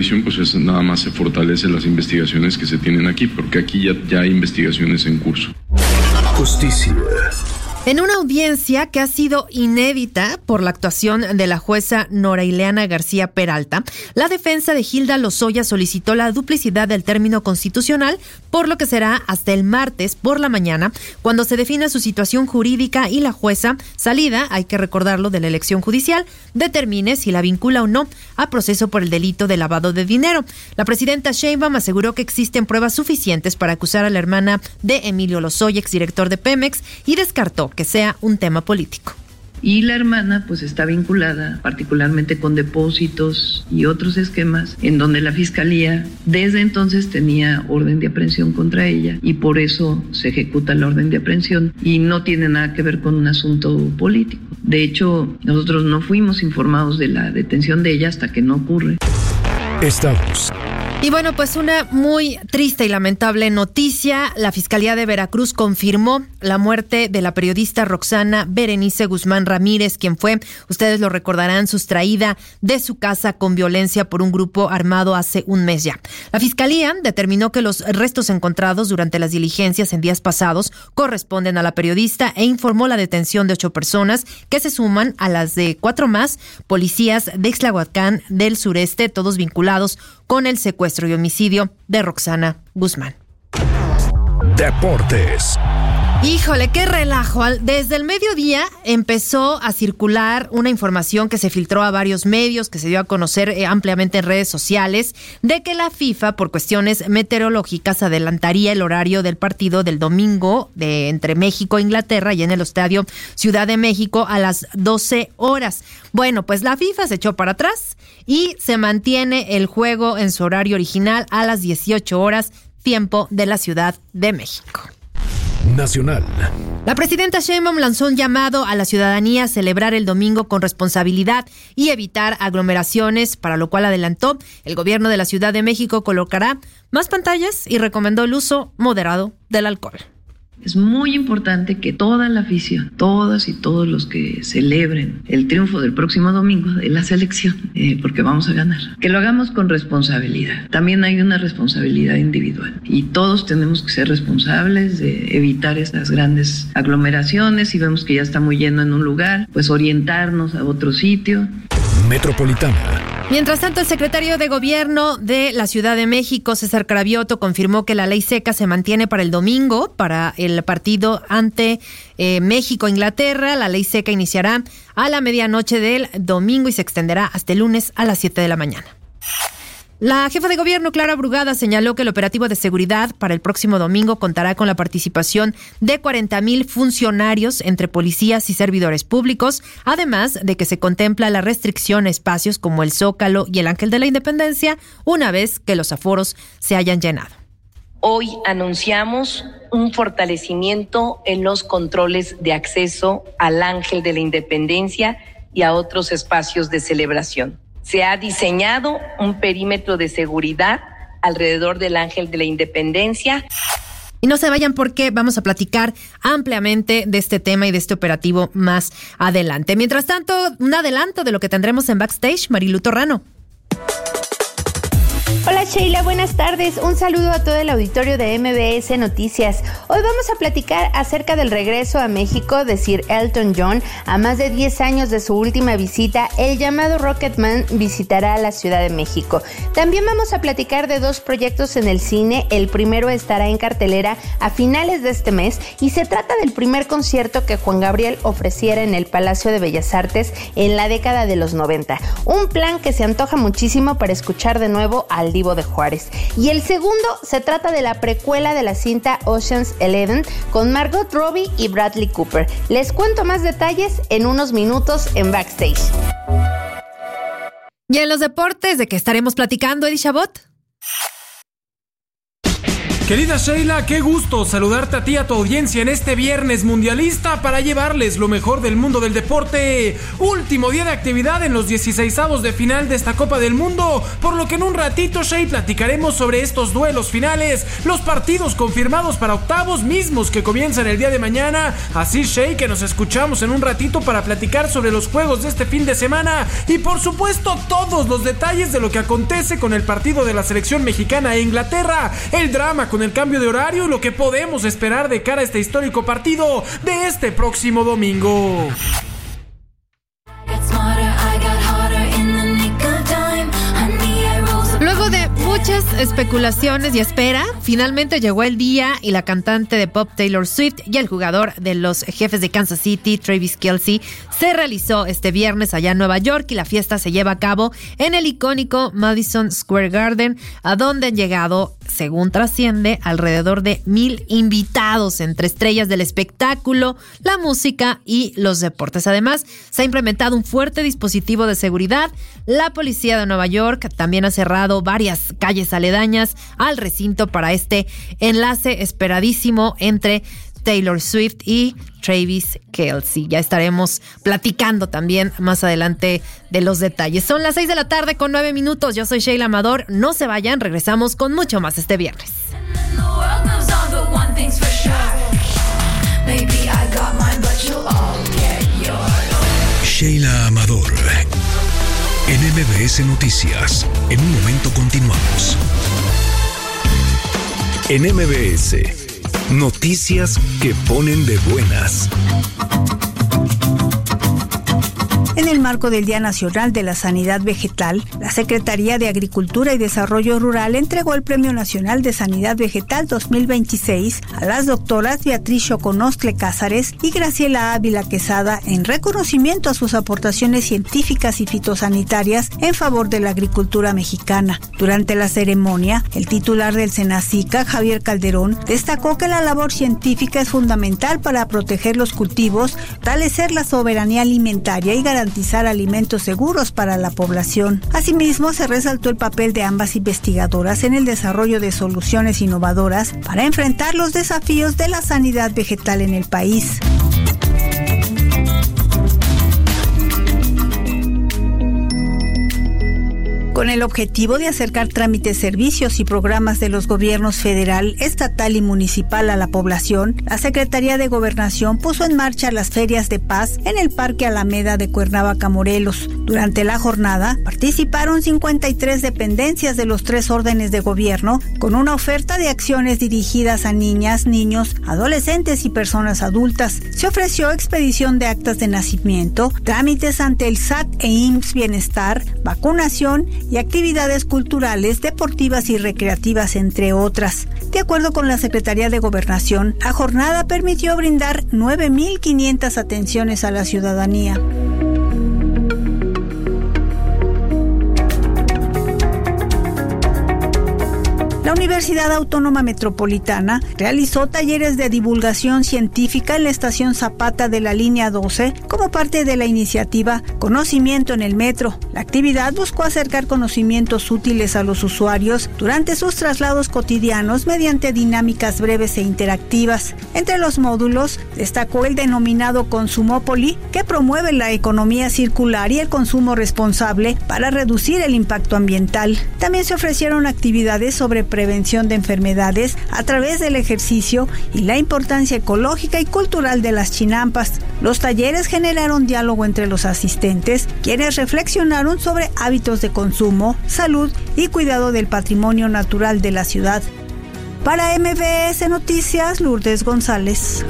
Pues nada más se fortalecen las investigaciones que se tienen aquí, porque aquí ya hay investigaciones en curso. Justicia. En una audiencia que ha sido inédita por la actuación de la jueza Nora Ileana García Peralta, la defensa de Hilda Lozoya solicitó la duplicidad del término constitucional, por lo que será hasta el martes por la mañana, cuando se defina su situación jurídica y la jueza, salida, hay que recordarlo, de la elección judicial, determine si la vincula o no a proceso por el delito de lavado de dinero. La presidenta Sheinbaum aseguró que existen pruebas suficientes para acusar a la hermana de Emilio Lozoya, exdirector de Pemex, y descartó que sea un tema político. Y la hermana pues está vinculada particularmente con depósitos y otros esquemas en donde la fiscalía desde entonces tenía orden de aprehensión contra ella y por eso se ejecuta la orden de aprehensión y no tiene nada que ver con un asunto político. De hecho, nosotros no fuimos informados de la detención de ella hasta que no ocurre. Estados. Y bueno, pues una muy triste y lamentable noticia. La Fiscalía de Veracruz confirmó la muerte de la periodista Roxana Berenice Guzmán Ramírez, quien fue, ustedes lo recordarán, sustraída de su casa con violencia por un grupo armado hace un mes ya. La Fiscalía determinó que los restos encontrados durante las diligencias en días pasados corresponden a la periodista e informó la detención de 8 personas que se suman a las de 4 más policías de Ixtlahuacán del sureste, todos vinculados con el secuestro y homicidio de Roxana Guzmán. Deportes. Híjole, qué relajo. Desde el mediodía empezó a circular una información que se filtró a varios medios, que se dio a conocer ampliamente en redes sociales, de que la FIFA, por cuestiones meteorológicas, adelantaría el horario del partido del domingo entre México e Inglaterra y en el Estadio Ciudad de México a las 12 horas. Bueno, pues la FIFA se echó para atrás y se mantiene el juego en su horario original a las 18 horas, tiempo de la Ciudad de México. Nacional. La presidenta Sheinbaum lanzó un llamado a la ciudadanía a celebrar el domingo con responsabilidad y evitar aglomeraciones, para lo cual adelantó, el gobierno de la Ciudad de México colocará más pantallas y recomendó el uso moderado del alcohol. Es muy importante que toda la afición, todas y todos los que celebren el triunfo del próximo domingo de la selección, porque vamos a ganar, que lo hagamos con responsabilidad. También hay una responsabilidad individual y todos tenemos que ser responsables de evitar estas grandes aglomeraciones. Si vemos que ya está muy lleno en un lugar, pues orientarnos a otro sitio. Metropolitana. Mientras tanto, el secretario de Gobierno de la Ciudad de México, César Cravioto, confirmó que la ley seca se mantiene para el domingo, para el partido ante México-Inglaterra. La ley seca iniciará a la medianoche del domingo y se extenderá hasta el lunes a las 7 de la mañana. La jefa de gobierno, Clara Brugada, señaló que el operativo de seguridad para el próximo domingo contará con la participación de 40,000 funcionarios entre policías y servidores públicos, además de que se contempla la restricción a espacios como el Zócalo y el Ángel de la Independencia, una vez que los aforos se hayan llenado. Hoy anunciamos un fortalecimiento en los controles de acceso al Ángel de la Independencia y a otros espacios de celebración. Se ha diseñado un perímetro de seguridad alrededor del Ángel de la Independencia. Y no se vayan porque vamos a platicar ampliamente de este tema y de este operativo más adelante. Mientras tanto, un adelanto de lo que tendremos en Backstage, Marilu Torrano. Hola Sheila, buenas tardes. Un saludo a todo el auditorio de MBS Noticias. Hoy vamos a platicar acerca del regreso a México de Sir Elton John. A más de 10 años de su última visita, el llamado Rocketman visitará la Ciudad de México. También vamos a platicar de 2 proyectos en el cine. El primero estará en cartelera a finales de este mes y se trata del primer concierto que Juan Gabriel ofreciera en el Palacio de Bellas Artes en la década de los 90. Un plan que se antoja muchísimo para escuchar de nuevo al Divo de Juárez. Y el segundo se trata de la precuela de la cinta Ocean's 11 con Margot Robbie y Bradley Cooper. Les cuento más detalles en unos minutos en Backstage. Y en los deportes, ¿de qué estaremos platicando, Eddie Chabot? Querida Sheila, qué gusto saludarte a ti y a tu audiencia en este viernes mundialista para llevarles lo mejor del mundo del deporte. Último día de actividad en los 16avos de final de esta Copa del Mundo, por lo que en un ratito, Shey, platicaremos sobre estos duelos finales, los partidos confirmados para octavos mismos que comienzan el día de mañana. Así, Shey, que nos escuchamos en un ratito para platicar sobre los juegos de este fin de semana y por supuesto todos los detalles de lo que acontece con el partido de la selección mexicana e Inglaterra, el drama con el cambio de horario y lo que podemos esperar de cara a este histórico partido de este próximo domingo. Luego de muchas especulaciones y espera, finalmente llegó el día y la cantante de pop Taylor Swift y el jugador de los Jefes de Kansas City, Travis Kelce, se realizó este viernes allá en Nueva York y la fiesta se lleva a cabo en el icónico Madison Square Garden, a donde han llegado, según trasciende, alrededor de 1,000 invitados entre estrellas del espectáculo, la música y los deportes. Además, se ha implementado un fuerte dispositivo de seguridad. La policía de Nueva York también ha cerrado varias calles aledañas al recinto para este enlace esperadísimo entre Taylor Swift y Travis Kelce. Ya estaremos platicando también más adelante de los detalles. Son las 6:09 p.m. Yo soy Sheila Amador. No se vayan, regresamos con mucho más este viernes. Sheila Amador, en MBS Noticias. En un momento continuamos. En MBS, noticias que ponen de buenas. En el marco del Día Nacional de la Sanidad Vegetal, la Secretaría de Agricultura y Desarrollo Rural entregó el Premio Nacional de Sanidad Vegetal 2026 a las doctoras Beatriz Choconostle Cázares y Graciela Ávila Quesada en reconocimiento a sus aportaciones científicas y fitosanitarias en favor de la agricultura mexicana. Durante la ceremonia, el titular del Senacica, Javier Calderón, destacó que la labor científica es fundamental para proteger los cultivos, fortalecer la soberanía alimentaria y garantizar alimentos seguros para la población. Asimismo, se resaltó el papel de ambas investigadoras en el desarrollo de soluciones innovadoras para enfrentar los desafíos de la sanidad vegetal en el país. Con el objetivo de acercar trámites, servicios y programas de los gobiernos federal, estatal y municipal a la población, la Secretaría de Gobernación puso en marcha las ferias de paz en el Parque Alameda de Cuernavaca, Morelos. Durante la jornada, participaron 53 dependencias de los 3 órdenes de gobierno, con una oferta de acciones dirigidas a niñas, niños, adolescentes y personas adultas. Se ofreció expedición de actas de nacimiento, trámites ante el SAT e IMSS Bienestar, vacunación y actividades culturales, deportivas y recreativas, entre otras. De acuerdo con la Secretaría de Gobernación, la jornada permitió brindar 9,500 atenciones a la ciudadanía. La Universidad Autónoma Metropolitana realizó talleres de divulgación científica en la estación Zapata de la línea 12 como parte de la iniciativa Conocimiento en el Metro. La actividad buscó acercar conocimientos útiles a los usuarios durante sus traslados cotidianos mediante dinámicas breves e interactivas. Entre los módulos destacó el denominado Consumópoli, que promueve la economía circular y el consumo responsable para reducir el impacto ambiental. También se ofrecieron actividades sobre prevención de enfermedades a través del ejercicio y la importancia ecológica y cultural de las chinampas. Los talleres generaron diálogo entre los asistentes, quienes reflexionaron sobre hábitos de consumo, salud y cuidado del patrimonio natural de la ciudad. Para MBS Noticias, Lourdes González.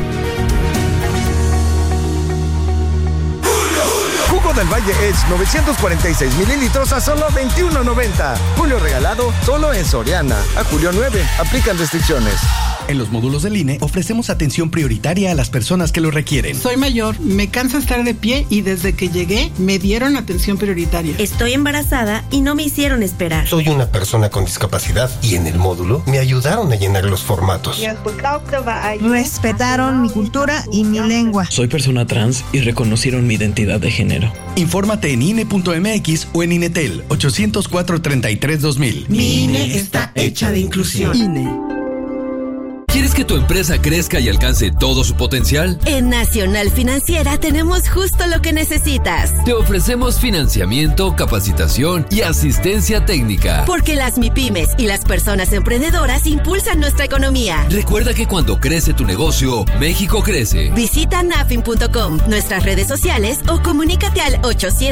Jugo del Valle Edge 946 mililitros a solo $21.90. Julio regalado solo en Soriana. A julio 9. Aplican restricciones. En los módulos del INE ofrecemos atención prioritaria a las personas que lo requieren. Soy mayor, me cansa estar de pie y desde que llegué me dieron atención prioritaria. Estoy embarazada y no me hicieron esperar. Soy una persona con discapacidad y en el módulo me ayudaron a llenar los formatos. Respetaron mi cultura y mi lengua. Soy persona trans y reconocieron mi identidad de género. Infórmate en INE.mx o en INETEL 804-33-2000. Mi INE está hecha de inclusión. INE. ¿Quieres que tu empresa crezca y alcance todo su potencial? En Nacional Financiera tenemos justo lo que necesitas. Te ofrecemos financiamiento, capacitación y asistencia técnica. Porque las MIPYMES y las personas emprendedoras impulsan nuestra economía. Recuerda que cuando crece tu negocio, México crece. Visita nafin.com, nuestras redes sociales o comunícate al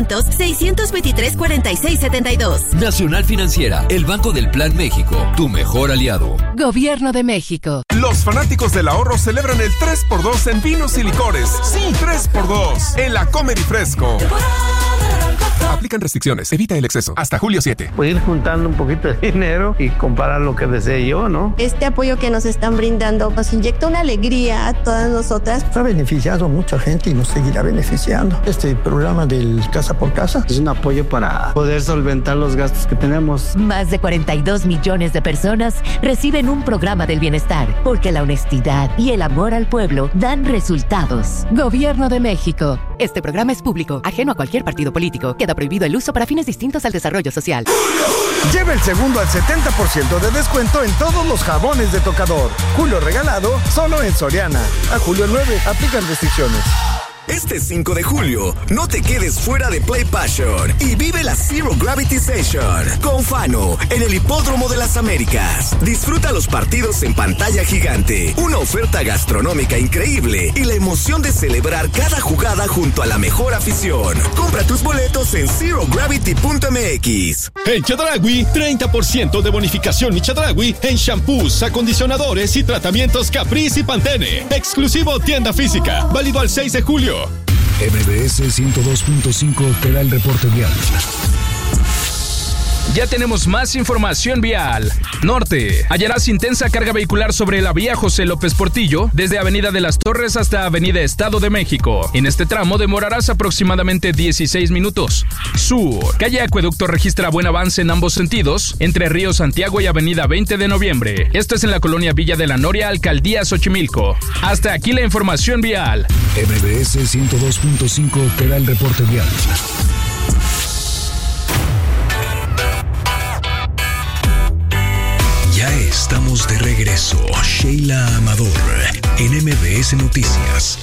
800-623-4672. Nacional Financiera, el Banco del Plan México, tu mejor aliado. Gobierno de México. Los fanáticos del ahorro celebran el 3x2 en vinos y licores. Sí, 3x2 en la Comer y Fresco. Aplican restricciones, evita el exceso. Hasta julio 7. Puedo ir juntando un poquito de dinero y comprar lo que desee yo, ¿no? Este apoyo que nos están brindando nos inyecta una alegría a todas nosotras. Ha beneficiado a mucha gente y nos seguirá beneficiando. Este programa del Casa por Casa es un apoyo para poder solventar los gastos que tenemos. Más de 42 millones de personas reciben un programa del bienestar, porque la honestidad y el amor al pueblo dan resultados. Gobierno de México. Este programa es público, ajeno a cualquier partido político. Queda prohibido el uso para fines distintos al desarrollo social. Lleva el segundo al 70% de descuento en todos los jabones de tocador. Julio regalado, solo en Soriana. A julio 9, aplican restricciones. Este 5 de julio, no te quedes fuera de Play Passion y vive la Zero Gravity Session con Fano en el Hipódromo de las Américas. Disfruta los partidos en pantalla gigante, una oferta gastronómica increíble y la emoción de celebrar cada jugada junto a la mejor afición. Compra tus boletos en zerogravity.mx. En Chedraui, 30% de bonificación y Chedraui en shampoos, acondicionadores y tratamientos Caprice y Pantene. Exclusivo tienda física, válido al 6 de julio. MBS 102.5 te da el reporte vial. Ya tenemos más información vial. Norte. Hallarás intensa carga vehicular sobre la vía José López Portillo, desde Avenida de las Torres hasta Avenida Estado de México. En este tramo demorarás aproximadamente 16 minutos. Sur. Calle Acueducto registra buen avance en ambos sentidos, entre Río Santiago y Avenida 20 de Noviembre. Esto es en la colonia Villa de la Noria, Alcaldía Xochimilco. Hasta aquí la información vial. MBS 102.5 te da el reporte vial. Ya estamos de regreso. Sheila Amador, en MBS Noticias.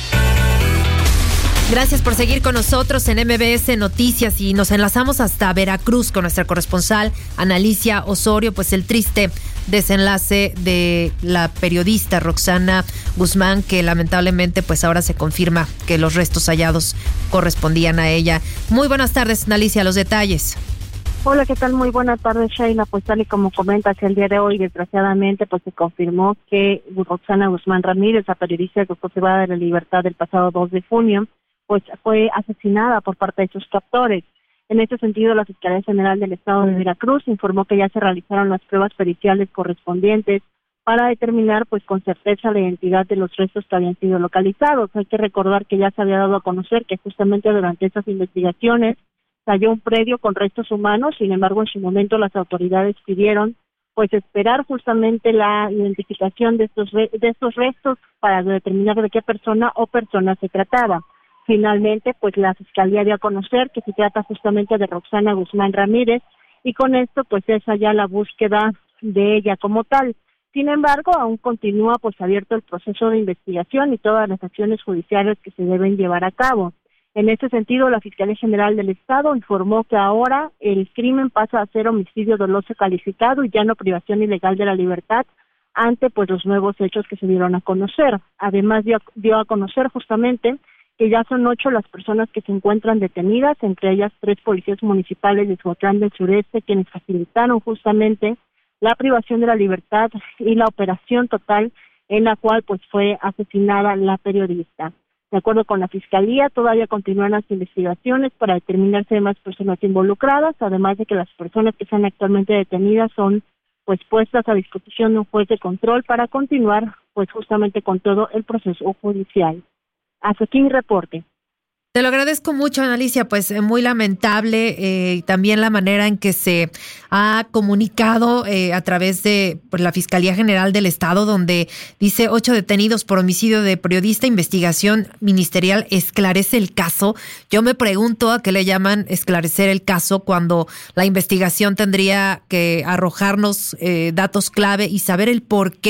Gracias por seguir con nosotros en MBS Noticias y nos enlazamos hasta Veracruz con nuestra corresponsal Analicia Osorio, pues el triste desenlace de la periodista Roxana Guzmán, que lamentablemente pues ahora se confirma que los restos hallados correspondían a ella. Muy buenas tardes, Analicia, los detalles. Hola, ¿qué tal? Muy buenas tardes, Sheila. Pues tal y como comentas, el día de hoy, desgraciadamente, pues se confirmó que Roxana Guzmán Ramírez, la periodista que fue privada de la libertad el pasado 2 de junio, pues fue asesinada por parte de sus captores. En este sentido, la Fiscalía General del Estado de Veracruz informó que ya se realizaron las pruebas periciales correspondientes para determinar, pues con certeza, la identidad de los restos que habían sido localizados. Hay que recordar que ya se había dado a conocer que justamente durante esas investigaciones halló un predio con restos humanos. Sin embargo, en su momento las autoridades pidieron pues esperar justamente la identificación de estos restos para determinar de qué persona o personas se trataba. Finalmente, pues la Fiscalía dio a conocer que se trata justamente de Roxana Guzmán Ramírez y con esto pues es ya la búsqueda de ella como tal. Sin embargo, aún continúa pues abierto el proceso de investigación y todas las acciones judiciales que se deben llevar a cabo. En este sentido, la Fiscalía General del Estado informó que ahora el crimen pasa a ser homicidio doloso calificado y ya no privación ilegal de la libertad ante pues los nuevos hechos que se dieron a conocer. Además, dio a conocer justamente que ya son 8 las personas que se encuentran detenidas, entre ellas 3 policías municipales de Xotlán del Sureste, quienes facilitaron justamente la privación de la libertad y la operación total en la cual pues fue asesinada la periodista. De acuerdo con la Fiscalía, todavía continúan las investigaciones para determinar si hay más personas involucradas, además de que las personas que están actualmente detenidas son pues puestas a disposición de un juez de control para continuar pues justamente con todo el proceso judicial. Hasta aquí mi reporte. Te lo agradezco mucho, Analicia, pues muy lamentable también la manera en que se ha comunicado a través de la Fiscalía General del Estado, donde dice 8 detenidos por homicidio de periodista, investigación ministerial esclarece el caso. Yo me pregunto a qué le llaman esclarecer el caso cuando la investigación tendría que arrojarnos datos clave y saber el porqué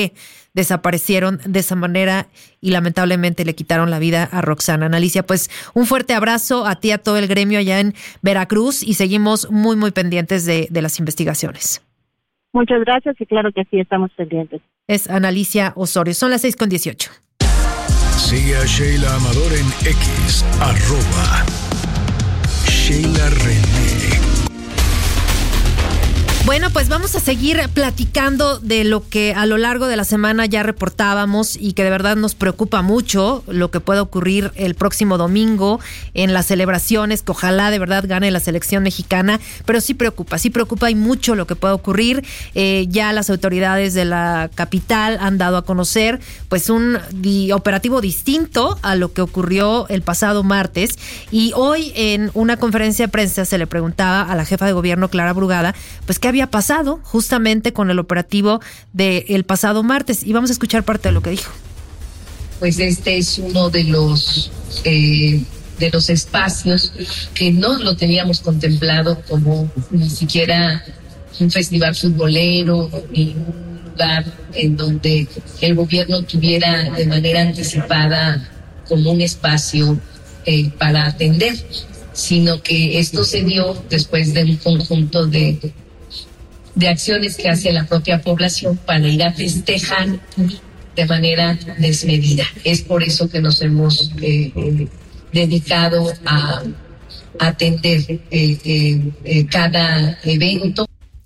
desaparecieron de esa manera y lamentablemente le quitaron la vida a Roxana. Analicia, pues un fuerte abrazo a ti, a todo el gremio allá en Veracruz, y seguimos muy, muy pendientes de las investigaciones. Muchas gracias y claro que sí, estamos pendientes. Es Analicia Osorio. Son las 6:18. Sigue a Sheila Amador en X, @Sheila René. Bueno, pues vamos a seguir platicando de lo que a lo largo de la semana ya reportábamos y que de verdad nos preocupa mucho, lo que pueda ocurrir el próximo domingo en las celebraciones, que ojalá de verdad gane la selección mexicana, pero sí preocupa y mucho lo que pueda ocurrir. Ya las autoridades de la capital han dado a conocer pues un operativo distinto a lo que ocurrió el pasado martes, y hoy en una conferencia de prensa se le preguntaba a la jefa de gobierno, Clara Brugada, pues qué había pasado justamente con el operativo del pasado martes, y vamos a escuchar parte de lo que dijo. Pues este es uno de los espacios que no lo teníamos contemplado como ni siquiera un festival futbolero ni un lugar en donde el gobierno tuviera de manera anticipada como un espacio para atender, sino que esto se dio después de un conjunto de acciones que hace la propia población para ir a festejar de manera desmedida. Es por eso que nos hemos dedicado a atender cada evento.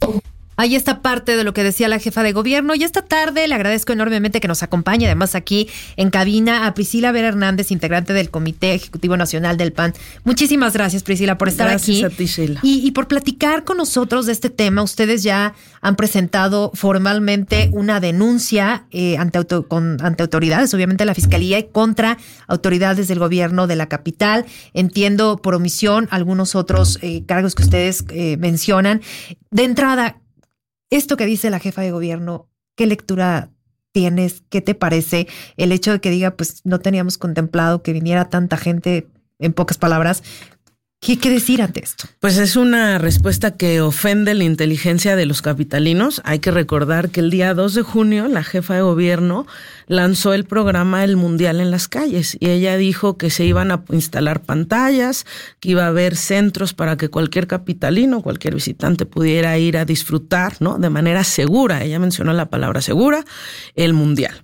Ahí está parte de lo que decía la jefa de gobierno, y esta tarde le agradezco enormemente que nos acompañe, además aquí en cabina, a Priscila Vera Hernández, integrante del Comité Ejecutivo Nacional del PAN. Muchísimas gracias, Priscila, por estar aquí. Gracias a ti, Sheila. Y por platicar con nosotros de este tema. Ustedes ya han presentado formalmente una denuncia ante autoridades, obviamente la Fiscalía, y contra autoridades del gobierno de la capital. Entiendo por omisión algunos otros cargos que ustedes mencionan. De entrada, esto que dice la jefa de gobierno, ¿qué lectura tienes? ¿Qué te parece el hecho de que diga, pues no teníamos contemplado que viniera tanta gente, en pocas palabras? ¿Qué decir ante esto? Pues es una respuesta que ofende la inteligencia de los capitalinos. Hay que recordar que el día 2 de junio la jefa de gobierno lanzó el programa El Mundial en las Calles, y ella dijo que se iban a instalar pantallas, que iba a haber centros para que cualquier capitalino, cualquier visitante pudiera ir a disfrutar, ¿no? De manera segura. Ella mencionó la palabra segura, el Mundial.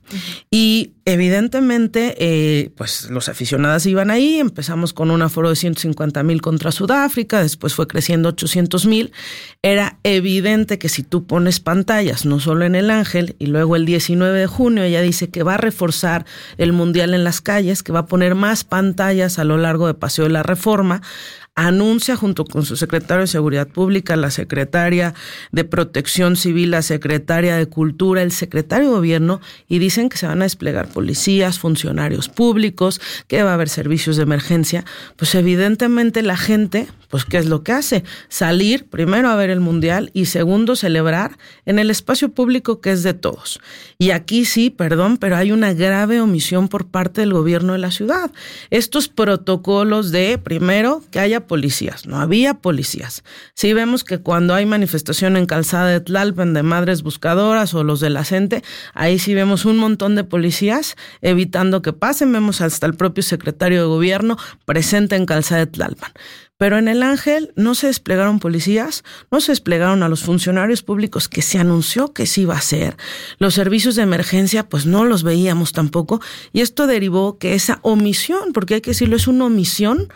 Y evidentemente, pues los aficionados iban ahí. Empezamos con un aforo de 150,000 contra Sudáfrica, después fue creciendo 800,000. Era evidente que si tú pones pantallas, no solo en el Ángel, y luego el 19 de junio ella dice que va a reforzar el Mundial en las Calles, que va a poner más pantallas a lo largo de Paseo de la Reforma, anuncia junto con su secretario de Seguridad Pública, la secretaria de Protección Civil, la secretaria de Cultura, el secretario de Gobierno, y dicen que se van a desplegar policías, funcionarios públicos, que va a haber servicios de emergencia. Pues evidentemente la gente, pues ¿qué es lo que hace? Salir primero a ver el Mundial y segundo celebrar en el espacio público que es de todos. Y aquí sí, perdón, pero hay una grave omisión por parte del gobierno de la ciudad. Estos protocolos de, primero, que haya policías. No había policías. Sí vemos que cuando hay manifestación en Calzada de Tlalpan de Madres Buscadoras o los de la CENTE, ahí sí vemos un montón de policías evitando que pasen. Vemos hasta el propio secretario de Gobierno presente en Calzada de Tlalpan. Pero en el Ángel no se desplegaron policías, no se desplegaron a los funcionarios públicos que se anunció que sí iba a hacer. Los servicios de emergencia pues no los veíamos tampoco, y esto derivó que esa omisión, porque hay que decirlo, es una omisión.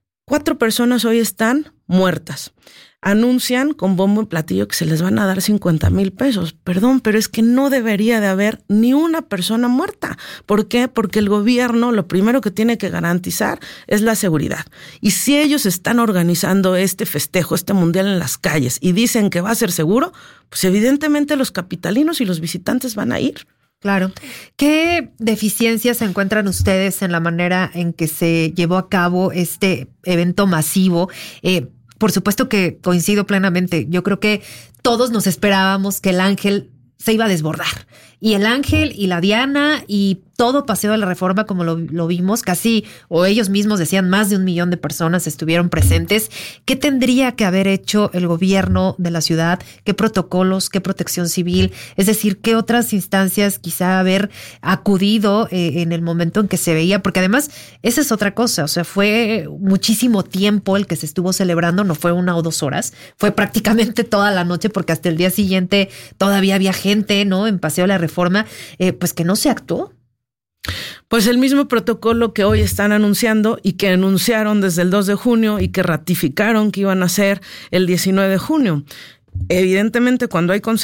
4 personas hoy están muertas. Anuncian con bombo y platillo que se les van a dar 50,000 pesos. Perdón, pero es que no debería de haber ni una persona muerta. ¿Por qué? Porque el gobierno lo primero que tiene que garantizar es la seguridad. Y si ellos están organizando este festejo, este mundial en las calles, y dicen que va a ser seguro, pues evidentemente los capitalinos y los visitantes van a ir. Claro. ¿Qué deficiencias encuentran ustedes en la manera en que se llevó a cabo este evento masivo? Por supuesto que coincido plenamente. Yo creo que todos nos esperábamos que el Ángel se iba a desbordar. y el Ángel y la Diana y todo Paseo de la Reforma, como lo vimos, casi, o ellos mismos decían, más de 1 millón de personas estuvieron presentes. ¿Qué tendría que haber hecho el gobierno de la ciudad? ¿Qué protocolos? ¿Qué protección civil? Es decir, ¿qué otras instancias quizá haber acudido en el momento en que se veía? Porque además, esa es otra cosa, o sea, fue muchísimo tiempo el que se estuvo celebrando, no fue 1 o 2 horas, fue prácticamente toda la noche, porque hasta el día siguiente todavía había gente, ¿no? En Paseo de la Reforma, pues que no se actuó. Pues el mismo protocolo que hoy están anunciando y que anunciaron desde el 2 de junio y que ratificaron que iban a hacer el 19 de junio. Evidentemente, cuando hay